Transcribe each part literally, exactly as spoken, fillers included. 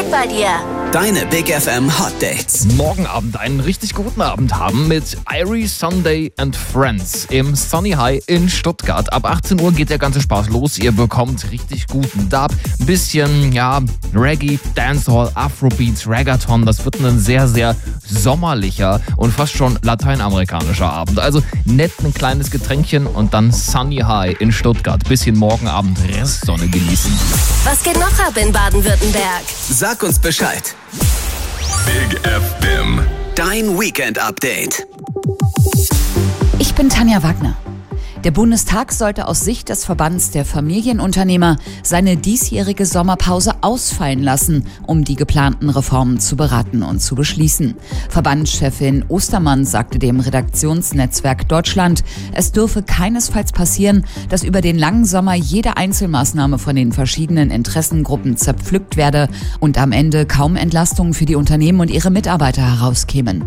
Update bei dir. Deine Big F M Hot Dates. Morgen Abend einen richtig guten Abend haben mit Irie Sunday and Friends im Sunny High in Stuttgart. Ab achtzehn Uhr geht der ganze Spaß los. Ihr bekommt richtig guten Dub, ein bisschen, ja, Reggae, Dancehall, Afrobeats, Reggaeton. Das wird ein sehr, sehr sommerlicher und fast schon lateinamerikanischer Abend. Also nett ein kleines Getränkchen und dann Sunny High in Stuttgart. Bisschen morgen Abend Restsonne genießen. Was geht noch ab in Baden-Württemberg? Sag uns Bescheid. Big F M. Dein Weekend-Update. Ich bin Tanja Wagner. Der Bundestag sollte aus Sicht des Verbands der Familienunternehmer seine diesjährige Sommerpause ausfallen lassen, um die geplanten Reformen zu beraten und zu beschließen. Verbandschefin Ostermann sagte dem Redaktionsnetzwerk Deutschland, es dürfe keinesfalls passieren, dass über den langen Sommer jede Einzelmaßnahme von den verschiedenen Interessengruppen zerpflückt werde und am Ende kaum Entlastungen für die Unternehmen und ihre Mitarbeiter herauskämen.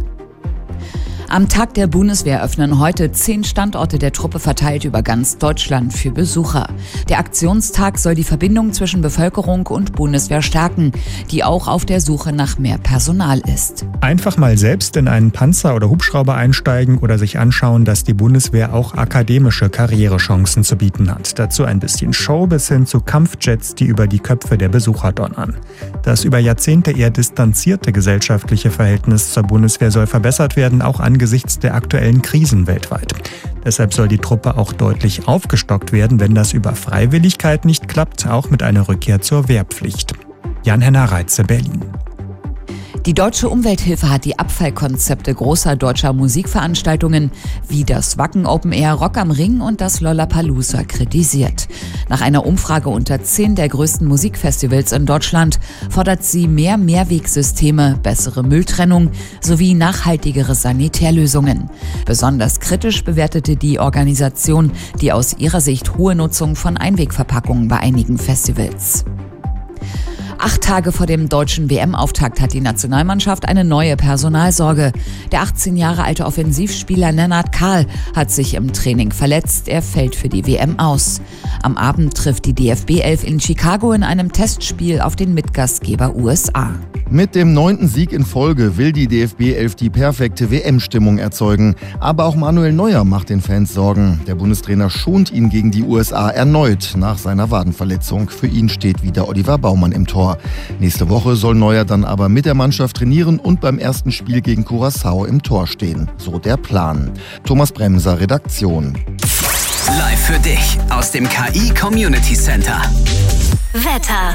Am Tag der Bundeswehr öffnen heute zehn Standorte der Truppe verteilt über ganz Deutschland für Besucher. Der Aktionstag soll die Verbindung zwischen Bevölkerung und Bundeswehr stärken, die auch auf der Suche nach mehr Personal ist. Einfach mal selbst in einen Panzer oder Hubschrauber einsteigen oder sich anschauen, dass die Bundeswehr auch akademische Karrierechancen zu bieten hat. Dazu ein bisschen Show bis hin zu Kampfjets, die über die Köpfe der Besucher donnern. Das über Jahrzehnte eher distanzierte gesellschaftliche Verhältnis zur Bundeswehr soll verbessert werden, auch angesichts der aktuellen Krisen weltweit. Deshalb soll die Truppe auch deutlich aufgestockt werden, wenn das über Freiwilligkeit nicht klappt, auch mit einer Rückkehr zur Wehrpflicht. Jan-Henner Reitze, Berlin. Die Deutsche Umwelthilfe hat die Abfallkonzepte großer deutscher Musikveranstaltungen wie das Wacken Open Air Rock am Ring und das Lollapalooza kritisiert. Nach einer Umfrage unter zehn der größten Musikfestivals in Deutschland fordert sie mehr Mehrwegsysteme, bessere Mülltrennung sowie nachhaltigere Sanitärlösungen. Besonders kritisch bewertete die Organisation die aus ihrer Sicht hohe Nutzung von Einwegverpackungen bei einigen Festivals. Acht Tage vor dem deutschen W M-Auftakt hat die Nationalmannschaft eine neue Personalsorge. Der achtzehn Jahre alte Offensivspieler Lennart Kahl hat sich im Training verletzt. Er fällt für die W M aus. Am Abend trifft die D F B elf in Chicago in einem Testspiel auf den Mitgastgeber U S A. Mit dem neunten Sieg in Folge will die D F B elf die perfekte W M-Stimmung erzeugen. Aber auch Manuel Neuer macht den Fans Sorgen. Der Bundestrainer schont ihn gegen die U S A erneut nach seiner Wadenverletzung. Für ihn steht wieder Oliver Baumann im Tor. Nächste Woche soll Neuer dann aber mit der Mannschaft trainieren und beim ersten Spiel gegen Curaçao im Tor stehen. So der Plan. Thomas Bremser, Redaktion. Live für dich aus dem K I Community Center. Wetter.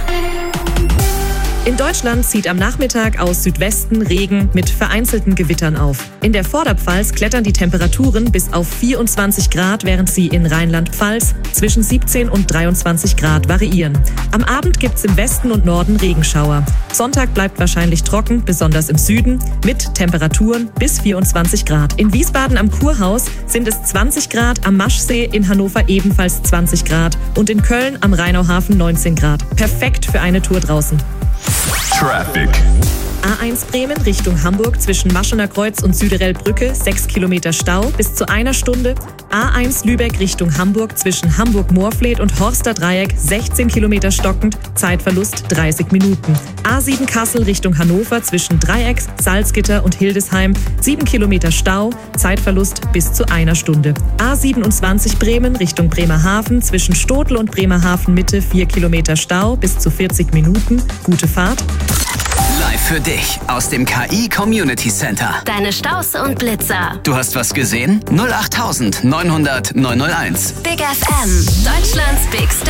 In Deutschland zieht am Nachmittag aus Südwesten Regen mit vereinzelten Gewittern auf. In der Vorderpfalz klettern die Temperaturen bis auf vierundzwanzig Grad, während sie in Rheinland-Pfalz zwischen siebzehn und dreiundzwanzig Grad variieren. Am Abend gibt's im Westen und Norden Regenschauer. Sonntag bleibt wahrscheinlich trocken, besonders im Süden, mit Temperaturen bis vierundzwanzig Grad. In Wiesbaden am Kurhaus sind es zwanzig Grad, am Maschsee in Hannover ebenfalls zwanzig Grad und in Köln am Rheinauhafen neunzehn Grad. Perfekt für eine Tour draußen. Traffic. A eins Bremen Richtung Hamburg zwischen Maschener Kreuz und Süderelbrücke sechs Kilometer Stau bis zu einer Stunde. A eins Lübeck Richtung Hamburg zwischen Hamburg-Moorfleet und Horster Dreieck sechzehn Kilometer stockend, Zeitverlust dreißig Minuten. A sieben Kassel Richtung Hannover zwischen Dreiecks, Salzgitter und Hildesheim sieben Kilometer Stau, Zeitverlust bis zu einer Stunde. A siebenundzwanzig Bremen Richtung Bremerhaven zwischen Stotl und Bremerhaven Mitte vier Kilometer Stau bis zu vierzig Minuten. Gute Fahrt. Live für dich aus dem K I Community Center. Deine Staus und Blitzer. Du hast was gesehen? null acht neunhundert neunhundert neunhunderteins. Big F M. Deutschlands Big